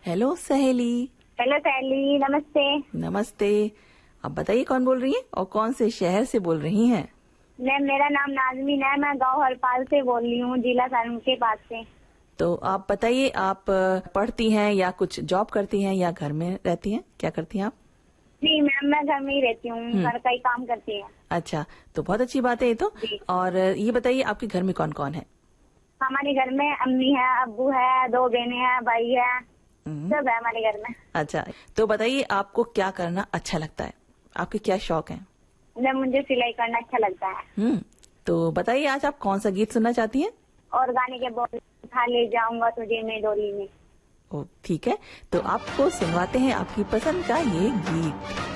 Hello सहेली। Hello सहेली, नमस्ते। नमस्ते। अब बताइए कौन बोल रही है और कौन से शहर से बोल रही हैं? मैम, मेरा नाम नाजमीन है। मैं गांव हरपाल से बोल रही हूँ, जिला सारण के पास से। तो आप बताइए, आप पढ़ती हैं या कुछ जॉब करती हैं या घर में रहती हैं? क्या करती हैं आप? जी मैम, मैं घर में ही रहती हूँ, घर का ही काम करती हूँ। अच्छा, तो बहुत अच्छी बात है ये तो। और ये बताइए, आपके घर में कौन कौन है? हमारे घर में अम्मी है, अब्बू है, 2 बहनें हैं, भाई है, सब है हमारे घर में। अच्छा, तो बताइए आपको क्या करना अच्छा लगता है? आपके क्या शौक हैं? मुझे सिलाई करना अच्छा लगता है। तो बताइए आज आप कौन सा गीत सुनना चाहती हैं? और गाने के बोल, उठा ले जाऊंगा तुझे मैं डोली में। ओ ठीक है, तो आपको सुनवाते हैं आपकी पसंद का ये गीत।